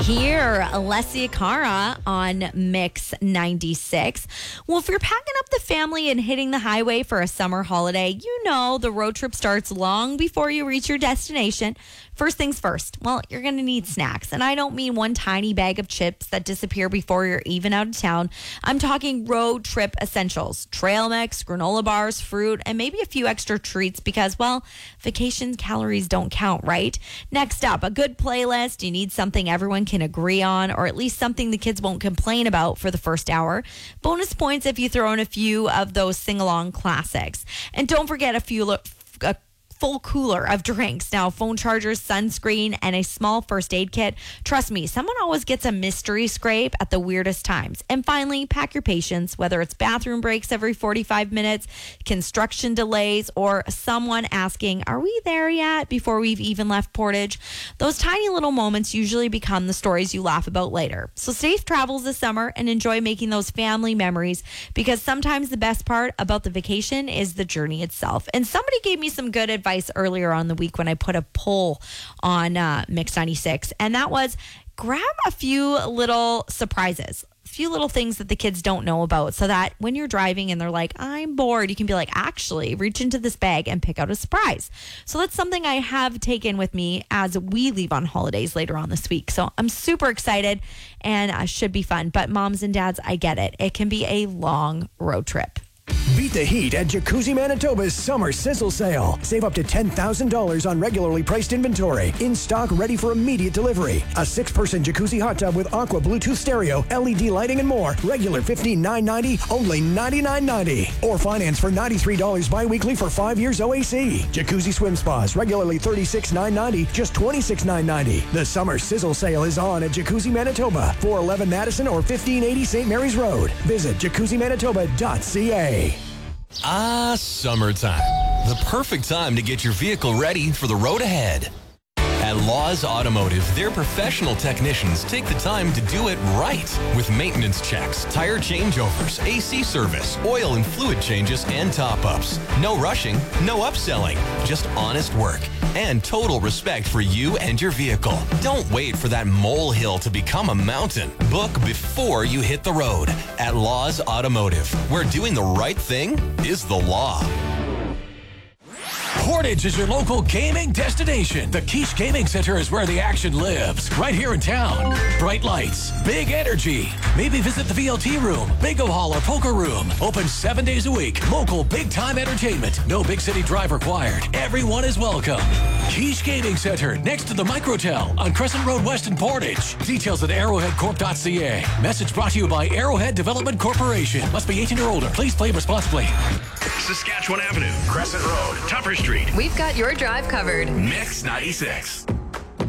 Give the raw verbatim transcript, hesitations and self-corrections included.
Here, Alessia Cara on Mix ninety-six. Well, if you're packing up the family and hitting the highway for a summer holiday, you know the road trip starts long before you reach your destination. First things first, well, you're going to need snacks. And I don't mean one tiny bag of chips that disappear before you're even out of town. I'm talking road trip essentials, trail mix, granola bars, fruit, and maybe a few extra treats because, well, vacation calories don't count, right? Next up, a good playlist. You need something everyone can agree on, or at least something the kids won't complain about for the first hour. Bonus points if you throw in a few of those sing-along classics. And don't forget a few... a full cooler of drinks. Now, phone chargers, sunscreen, and a small first aid kit. Trust me, someone always gets a mystery scrape at the weirdest times. And finally, pack your patience, whether it's bathroom breaks every forty-five minutes, construction delays, or someone asking, are we there yet, before we've even left Portage. Those tiny little moments usually become the stories you laugh about later. So safe travels this summer and enjoy making those family memories, because sometimes the best part about the vacation is the journey itself. And somebody gave me some good advice advice earlier on the week when I put a poll on uh, Mix ninety-six, and that was grab a few little surprises, a few little things that the kids don't know about, so that when you're driving and they're like, I'm bored, you can be like, actually, reach into this bag and pick out a surprise. So that's something I have taken with me as we leave on holidays later on this week. So I'm super excited, and uh, should be fun. But moms and dads, I get it. It can be a long road trip. Beat the heat at Jacuzzi Manitoba's Summer Sizzle Sale. Save up to ten thousand dollars on regularly priced inventory. In stock, ready for immediate delivery. A six-person jacuzzi hot tub with Aqua Bluetooth stereo, L E D lighting, and more. Regular fifteen thousand nine hundred ninety dollars, only ninety-nine ninety. Or finance for ninety-three dollars bi-weekly for five years O A C. Jacuzzi swim spas, regularly thirty-six thousand nine hundred ninety dollars, just twenty-six thousand nine hundred ninety dollars. The Summer Sizzle Sale is on at Jacuzzi Manitoba, four eleven Madison or fifteen eighty Saint Mary's Road. Visit jacuzzi manitoba dot c a. Ah, summertime. The perfect time to get your vehicle ready for the road ahead. At Laws Automotive, their professional technicians take the time to do it right with maintenance checks, tire changeovers, A C service, oil and fluid changes, and top-ups. No rushing, no upselling, just honest work and total respect for you and your vehicle. Don't wait for that molehill to become a mountain. Book before you hit the road at Laws Automotive, where doing the right thing is the law. Portage is your local gaming destination. The Quiche Gaming Center is where the action lives, right here in town. Bright lights, big energy. Maybe visit the V L T room, bingo hall, or poker room. Open seven days a week. Local big-time entertainment. No big city drive required. Everyone is welcome. Quiche Gaming Center, next to the Microtel on Crescent Road West in Portage. Details at arrowhead corp dot c a. Message brought to you by Arrowhead Development Corporation. Must be eighteen or older. Please play responsibly. Saskatchewan Avenue, Crescent Road, Tupper Street. We've got your drive covered. Mix ninety-six.